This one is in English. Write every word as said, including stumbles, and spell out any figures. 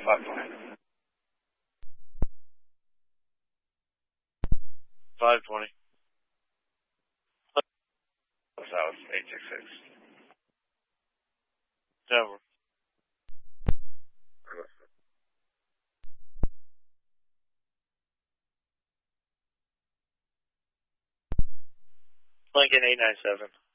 five twenty. five twenty. South, eight six six. Denver. Lincoln eight nine seven.